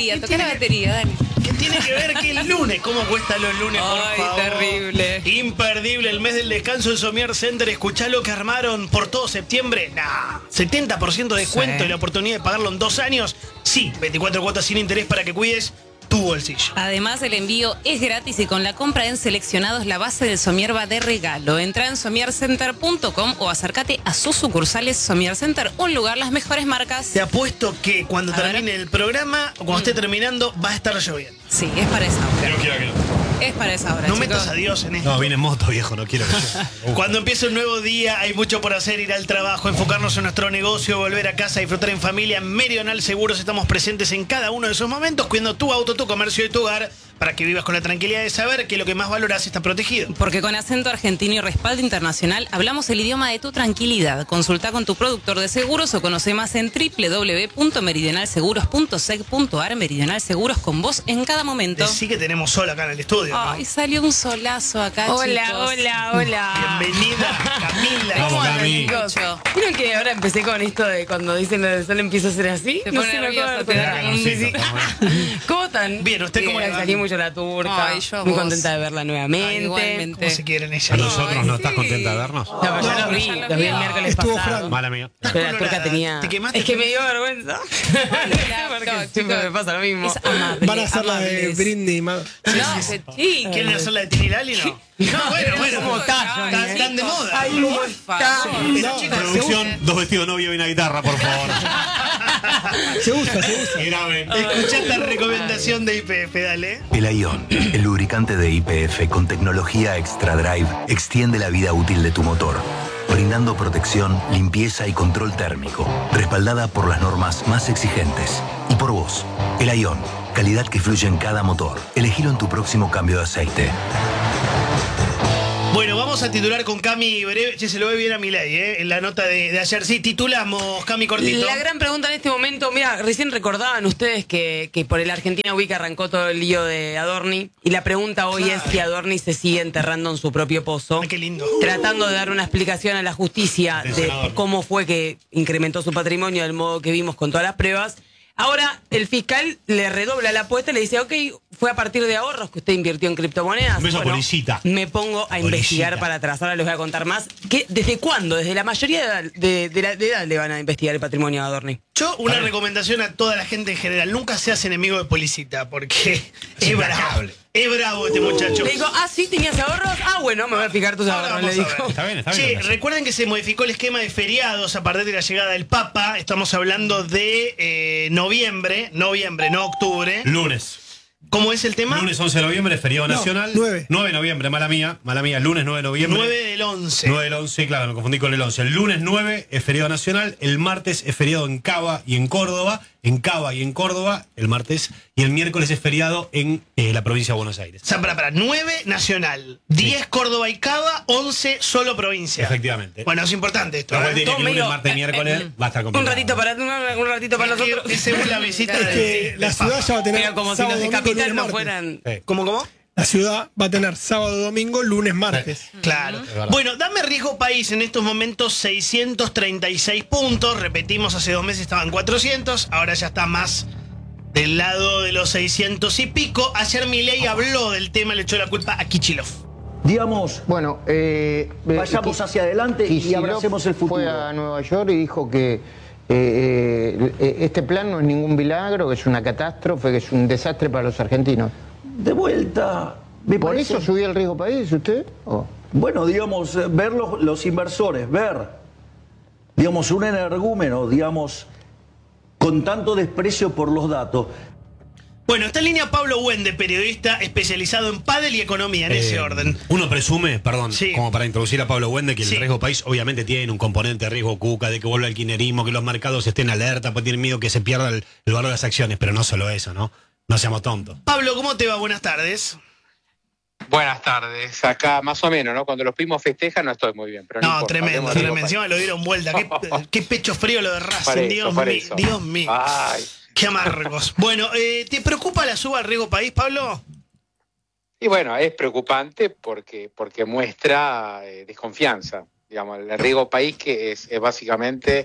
batería, toca la batería, dale. ¿Qué tiene que ver que el lunes? ¿Cómo cuesta los lunes, por favor? Terrible. Imperdible, el mes del descanso en Somier Center. Escuchá lo que armaron por todo septiembre. 70% de descuento y la oportunidad de pagarlo en 2 años. Sí, 24 cuotas sin interés para que cuides tu bolsillo. Además, el envío es gratis y con la compra en seleccionados la base del Somier va de regalo. Entra en somiercenter.com o acércate a sus sucursales Somier Center, un lugar las mejores marcas. Te apuesto que cuando termine el programa o cuando esté terminando va a estar lloviendo. Sí, es para esa hora. No quiero que no. Es para esa hora, No chicos. metas a Dios en esto. No, viene en moto, viejo, no quiero que Cuando empiece un nuevo día hay mucho por hacer, ir al trabajo, enfocarnos en nuestro negocio, volver a casa, disfrutar en familia. En Meridional Seguros estamos presentes en cada uno de esos momentos, cuidando tu auto, tu comercio y tu hogar, para que vivas con la tranquilidad de saber que lo que más valoras está protegido. Porque con acento argentino y respaldo internacional hablamos el idioma de tu tranquilidad. Consulta con tu productor de seguros o conoce más en www.meridionalseguros.sec.ar. Meridional Seguros, con vos en cada momento. Sí que tenemos sol acá en el estudio, ¿no? Ay, salió un solazo acá, Hola, chicos. hola. Bienvenida, Camila. Vamos, ¿Cómo andan, Cami. chicos? ¿Vieron que ahora empecé con esto de cuando dicen lo del sol empiezo a hacer así? Se pone nerviosa, te da un ¿Cómo están? Bien, ¿usted cómo le va? Salí mucho a la turca. Ay, yo a muy vos. contenta de verla nuevamente. Ay, igualmente. ¿Cómo se quieren ella? ¿A nosotros no Ay, estás sí. contenta de vernos? No, pero ya los vi el miércoles Estuvo pasado. Fran. Mala mía. Pero la turca Colorada. tenía... ¿Te quemaste? Es que me dio vergüenza. Porque no, siempre chicos, me pasa lo mismo. Es amable, Van a hacer la de amables. Britney. No, sí. ¿Quieren hacer la de Tini Lali? No. No, bueno. ¿Cómo está, Johnny, Están de moda. Ay, ¿cómo está? Pero, chicos, Producción, 2 vestidos de novia y una guitarra, por favor. Se usa. Y graben. escuchá esta recomendación de IPF, dale. El Ion, el lubricante de YPF con tecnología Extra Drive, extiende la vida útil de tu motor, brindando protección, limpieza y control térmico, respaldada por las normas más exigentes. Y por vos, el Ion, calidad que fluye en cada motor. Elegilo en tu próximo cambio de aceite. Bueno, vamos a titular con Cami breve. Che, se lo ve bien a Milei, en la nota de ayer. Sí, titulamos, Cami, cortito. La gran pregunta en este momento, mira, recién recordaban ustedes que por el Argentina Week arrancó todo el lío de Adorni, y la pregunta hoy es si Adorni se sigue enterrando en su propio pozo, Ay, qué lindo. tratando de dar una explicación a la justicia El de senador. cómo fue que incrementó su patrimonio del modo que vimos con todas las pruebas. Ahora el fiscal le redobla la apuesta y le dice, ok, fue a partir de ahorros que usted invirtió en criptomonedas. Un beso, policita. Me pongo a investigar Policita. para atrás. Ahora les voy a contar más. ¿Desde cuándo? Desde la mayoría de edad le van a investigar el patrimonio de Adorni. Yo, una recomendación a toda la gente en general. Nunca seas enemigo de Policita, porque es bravo. Es bravo este muchacho. Le digo, sí, ¿tenías ahorros? Bueno, me voy a fijar tus Ahora ahorros, le vamos a dijo. ver. Está bien, está Che, bien. recuerden que se modificó el esquema de feriados a partir de la llegada del Papa. Estamos hablando de noviembre, no octubre. Lunes. ¿Cómo es el tema? Lunes 11 de noviembre, feriado nacional. 9. 9 de noviembre, mala mía, lunes 9 de noviembre. 9 del 11. 9 del 11, claro, me confundí con el 11. El lunes 9 es feriado nacional, el martes es feriado en Cava y en Córdoba, el martes, y el miércoles es feriado en la provincia de Buenos Aires. O sea, para, 9 nacional, 10 Córdoba y Cava, 11 solo provincia. Efectivamente. Bueno, es importante esto. Lo cual ¿eh? diría que lunes, medio- martes, miércoles va a estar complicado. Un ratito para Es que nosotros. es según la visita Es que la ciudad ya va a tener Pero como si sábado, los de domingo, capital lunes, no martes. fueran... Sí. ¿Cómo? La ciudad va a tener sábado, domingo, lunes, martes. Claro. verdad. Bueno, dame riesgo país en estos momentos 636 puntos. Repetimos, hace 2 meses estaban 400, ahora ya está más del lado de los 600 y pico. Ayer Milei habló del tema, le echó la culpa a Kicillof. Digamos, Bueno, vayamos hacia adelante y Kicillof abracemos el futuro. Fue a Nueva York y dijo que este plan no es ningún milagro, que es una catástrofe, que es un desastre para los argentinos. De vuelta, me ¿Por parece... eso subió el riesgo país usted? ¿O? Bueno, digamos, ver los inversores, ver, digamos, un energúmeno, digamos, con tanto desprecio por los datos. Bueno, está en línea Pablo Wende, periodista especializado en pádel y economía, en ese orden. Uno presume, perdón, Sí. como para introducir a Pablo Wende, que Sí. el riesgo país obviamente tiene un componente de riesgo cuca, de que vuelva el kirchnerismo, que los mercados estén alerta, pues tienen miedo que se pierda el valor de las acciones, pero no solo eso, ¿no? No seamos tontos. Pablo, ¿cómo te va? Buenas tardes. Buenas tardes, acá más o menos, ¿no? Cuando los primos festejan no estoy muy bien, pero no No, importa, tremendo, hablemos de tremendo. algo Encima lo dieron vuelta. Qué pecho frío lo de Racing, para eso, Dios para mío, eso. Dios mío. Ay. Qué amargos. Bueno, ¿te preocupa la suba al riesgo país, Pablo? Y bueno, es preocupante porque muestra desconfianza. Digamos, el riesgo país que es básicamente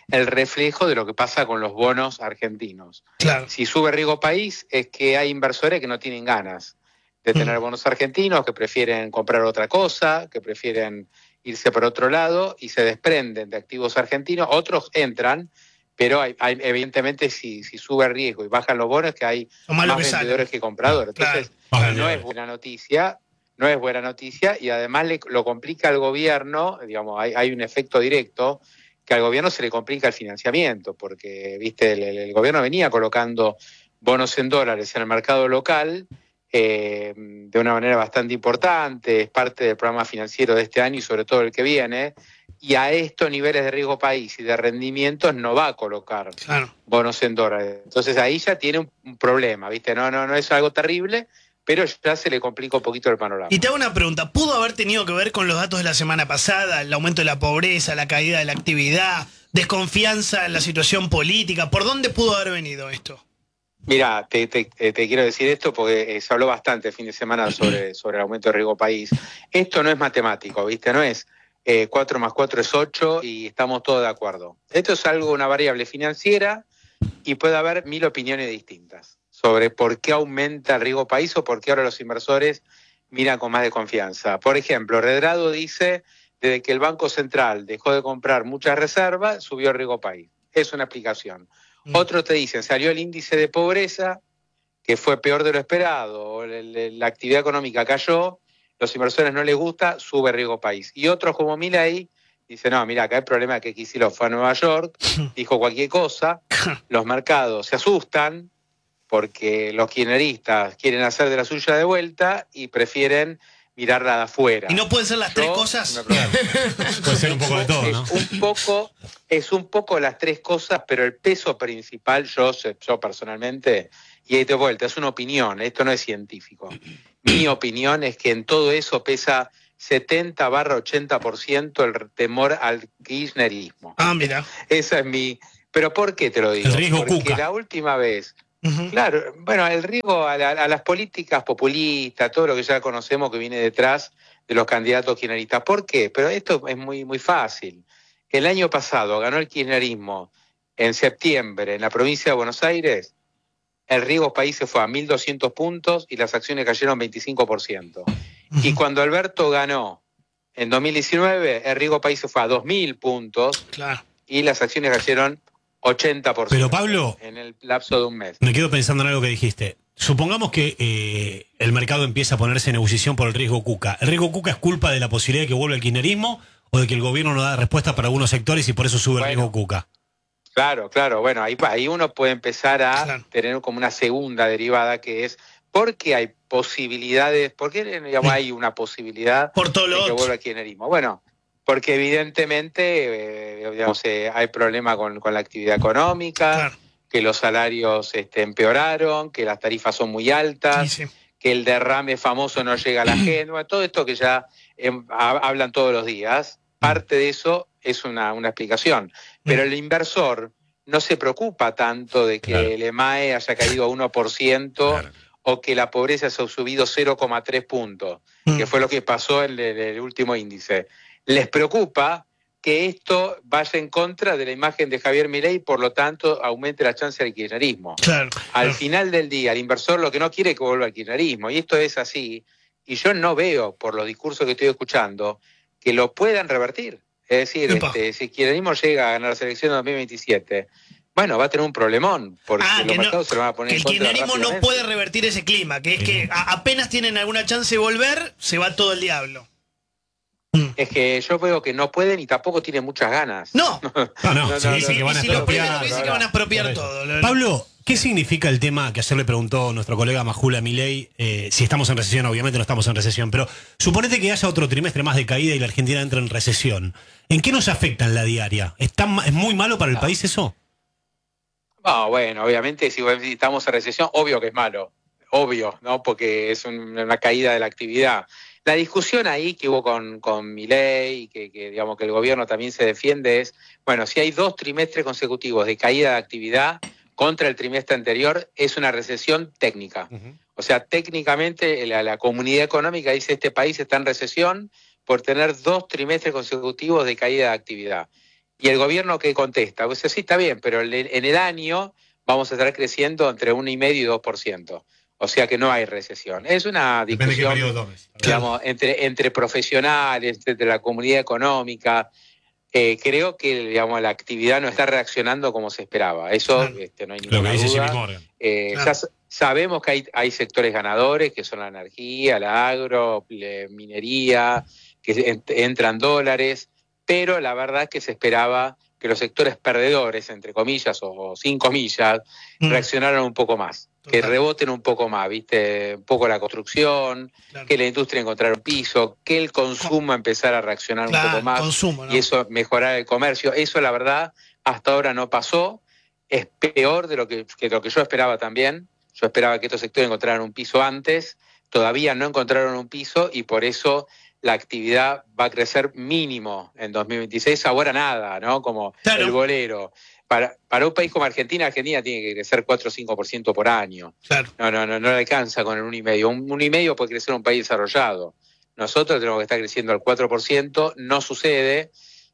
el reflejo de lo que pasa con los bonos argentinos. Claro. Si sube riesgo país es que hay inversores que no tienen ganas de tener bonos argentinos, que prefieren comprar otra cosa, que prefieren irse por otro lado y se desprenden de activos argentinos. Otros entran, pero hay evidentemente si sube el riesgo y bajan los bonos, que hay más vendedores que compradores. Entonces, no es buena noticia. No es buena noticia y además lo complica al gobierno, digamos, hay un efecto directo, que al gobierno se le complica el financiamiento, porque, viste, el gobierno venía colocando bonos en dólares en el mercado local de una manera bastante importante, es parte del programa financiero de este año y sobre todo el que viene, y a estos niveles de riesgo país y de rendimientos no va a colocar bonos en dólares. Entonces ahí ya tiene un problema, viste, no es algo terrible, pero ya se le complica un poquito el panorama. Y te hago una pregunta, ¿pudo haber tenido que ver con los datos de la semana pasada, el aumento de la pobreza, la caída de la actividad, desconfianza en la situación política? ¿Por dónde pudo haber venido esto? Mira, te quiero decir esto porque se habló bastante el fin de semana sobre el aumento de riesgo país. Esto no es matemático, ¿viste? No es 4 más 4 es 8 y estamos todos de acuerdo. Esto es una variable financiera y puede haber 1000 opiniones distintas sobre por qué aumenta el riesgo país o por qué ahora los inversores miran con más de confianza. Por ejemplo, Redrado dice, desde que el Banco Central dejó de comprar muchas reservas, subió el riesgo país. Es una explicación. Otros te dicen, salió el índice de pobreza, que fue peor de lo esperado, la actividad económica cayó, los inversores no les gusta, sube el riesgo país. Y otros como Milei dicen, no, mira, acá el problema es que Kicillof fue a Nueva York, dijo cualquier cosa, los mercados se asustan, porque los kirchneristas quieren hacer de la suya de vuelta y prefieren mirarla de afuera. ¿Y no pueden ser las tres cosas? Puede ser un poco de todo, ¿no? Es un poco las tres cosas, pero el peso principal, yo personalmente, y ahí de vuelta, es una opinión, esto no es científico. Mi opinión es que en todo eso pesa 70-80% el temor al kirchnerismo. Ah, mira. Esa es mi... ¿Pero por qué te lo digo? El riesgo Porque Cuca. la última vez... Claro, bueno, el riesgo a las políticas populistas, todo lo que ya conocemos que viene detrás de los candidatos kirchneristas. ¿Por qué? Pero esto es muy, muy fácil. El año pasado ganó el kirchnerismo en septiembre en la provincia de Buenos Aires, el riesgo país se fue a 1.200 puntos y las acciones cayeron 25%. Y cuando Alberto ganó en 2019, el riesgo país se fue a 2.000 puntos y las acciones cayeron 80%. Pero Pablo, en el lapso de un mes. Me quedo pensando en algo que dijiste. Supongamos que el mercado empieza a ponerse en ebullición por el riesgo Cuca. ¿El riesgo Cuca es culpa de la posibilidad de que vuelva el kirchnerismo o de que el gobierno no da respuesta para algunos sectores y por eso sube el riesgo Cuca? Claro. Bueno, ahí uno puede empezar a tener como una segunda derivada que es ¿por qué hay posibilidades? ¿Por qué digamos, hay una posibilidad por todo de que vuelva el kirchnerismo? Bueno, porque evidentemente hay problema con la actividad económica, que los salarios empeoraron, que las tarifas son muy altas, que el derrame famoso no llega a la gente, todo esto que ya hablan todos los días, parte de eso es una explicación. Pero el inversor no se preocupa tanto de que el EMAE haya caído a 1% o que la pobreza se ha subido 0,3 puntos, que fue lo que pasó en el último índice. Les preocupa que esto vaya en contra de la imagen de Javier Milei y por lo tanto aumente la chance del kirchnerismo. Al final del día, el inversor lo que no quiere es que vuelva al kirchnerismo, y esto es así, y yo no veo, por los discursos que estoy escuchando, que lo puedan revertir. Es decir, si el kirchnerismo llega a ganar la elección en 2027, bueno, va a tener un problemón, porque los mercados se lo van a poner en contra. El kirchnerismo no puede revertir ese clima, que es que apenas tienen alguna chance de volver, se va todo el diablo. Es que yo veo que no pueden y tampoco tienen muchas ganas. No, que van a expropiar todo. Pablo, ¿qué significa el tema que ayer le preguntó nuestro colega Majula Milei? Si estamos en recesión, obviamente no estamos en recesión, pero suponete que haya otro trimestre más de caída y la Argentina entra en recesión. ¿En qué nos afecta en la diaria? ¿Es muy malo para el país eso? No, bueno, obviamente si estamos en recesión, obvio que es malo. Obvio, ¿no? Porque es una caída de la actividad. La discusión ahí que hubo con Milei, que digamos que el gobierno también se defiende, es, bueno, si hay 2 trimestres consecutivos de caída de actividad contra el trimestre anterior, es una recesión técnica. O sea, técnicamente la comunidad económica dice este país está en recesión por tener 2 trimestres consecutivos de caída de actividad. ¿Y el gobierno qué contesta? Pues sí, está bien, pero en el año vamos a estar creciendo entre 1,5% y 2%. O sea que no hay recesión. Es una discusión, digamos, entre profesionales, entre la comunidad económica. Creo que, digamos, la actividad no está reaccionando como se esperaba. Eso no hay ninguna duda. Ya sabemos que hay sectores ganadores, que son la energía, la agro, la minería, que entran dólares, pero la verdad es que se esperaba que los sectores perdedores, entre comillas o sin comillas, reaccionaran un poco más, que reboten un poco más, ¿viste? Un poco la construcción, que la industria encontrara un piso, que el consumo empezara a reaccionar un poco más, ¿no? Y eso mejorar el comercio. Eso, la verdad, hasta ahora no pasó. Es peor de lo que yo esperaba también. Yo esperaba que estos sectores encontraran un piso antes, todavía no encontraron un piso y por eso la actividad va a crecer mínimo en 2026, ahora nada, ¿no? Como el bolero. Para un país como Argentina tiene que crecer 4 o 5% por año. Claro. No le alcanza con el 1,5%. Un 1,5% puede crecer un país desarrollado. Nosotros tenemos que estar creciendo al 4%, no sucede.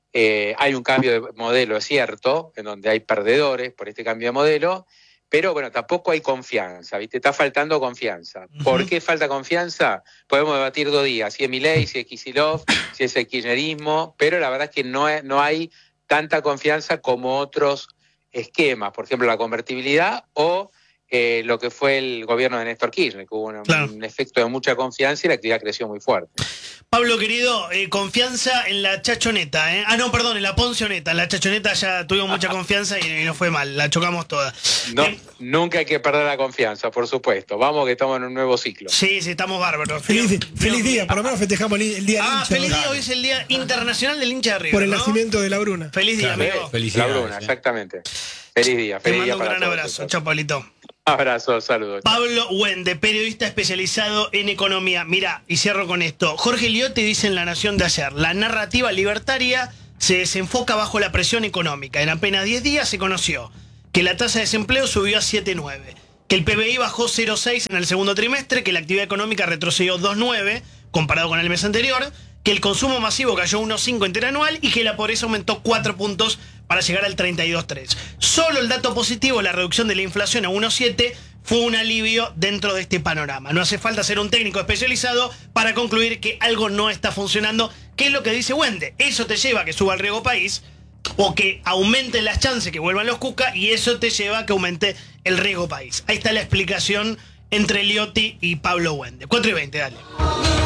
Hay un cambio de modelo, es cierto, en donde hay perdedores por este cambio de modelo, pero bueno, tampoco hay confianza, ¿viste? Está faltando confianza. ¿Por qué falta confianza? Podemos debatir 2 días, si es Milei, si es Kicillof, si es el kirchnerismo, pero la verdad es que no hay tanta confianza como otros esquemas, por ejemplo la convertibilidad o lo que fue el gobierno de Néstor Kirchner, que hubo un efecto de mucha confianza y la actividad creció muy fuerte. Pablo, querido, confianza en la chachoneta, ¿eh? En la poncioneta. En la chachoneta ya tuvimos mucha confianza y no fue mal, la chocamos toda. No, nunca hay que perder la confianza, por supuesto. Vamos que estamos en un nuevo ciclo. Sí, estamos bárbaros. Feliz día, por lo menos festejamos el día del hincha. Feliz día, hoy es el Día Internacional del Hincha de River, por el nacimiento de la Bruna. Feliz día, amigo. La Bruna, exactamente. Feliz día. Te mando un gran abrazo. Chao, Pablito. Abrazo, saludos. Pablo Wende, periodista especializado en economía. Mirá, y cierro con esto. Jorge Liotti dice en La Nación de ayer: la narrativa libertaria se desenfoca bajo la presión económica. En apenas 10 días se conoció que la tasa de desempleo subió a 7,9, que el PBI bajó 0,6 en el segundo trimestre, que la actividad económica retrocedió 2,9 comparado con el mes anterior, que el consumo masivo cayó 1,5 interanual y que la pobreza aumentó 4 puntos para llegar al 32,3. Solo el dato positivo, la reducción de la inflación a 1,7, fue un alivio dentro de este panorama. No hace falta ser un técnico especializado para concluir que algo no está funcionando, que es lo que dice Wende. Eso te lleva a que suba el riesgo país o que aumenten las chances que vuelvan los Cuca y eso te lleva a que aumente el riesgo país. Ahí está la explicación entre Liotti y Pablo Wende. 4:20, dale.